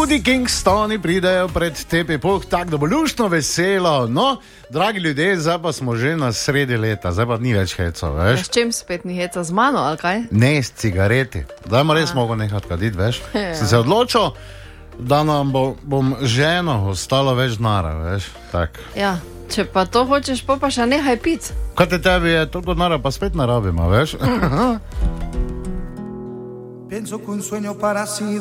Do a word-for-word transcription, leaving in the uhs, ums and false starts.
Tudi Kingstoni pridejo pred tepi poh, tako da bo luštno veselo. No, dragi ljudje, zdaj pa smo že na sredi leta, zdaj pa ni več hecov, veš? S čim spet ni heca, z mano, ali kaj? Ne, s cigareti. Zdaj mo res mogo nekaj kaditi, veš? Ja. Sem se odločil, da nam bo, bom ženo ostalo več denara, veš? Tak. Ja, če pa to hočeš, pa pa še nehaj pit. Kaj te tebi je, toliko denara pa spet narabimo, veš? Penso che un sogno para